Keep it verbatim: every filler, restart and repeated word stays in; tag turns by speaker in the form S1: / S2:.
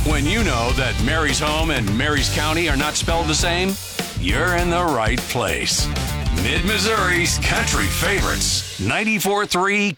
S1: When you know that Mary's Home and Mary's County are not spelled the same, you're in the right place. Mid-Missouri's country favorites, ninety-four point three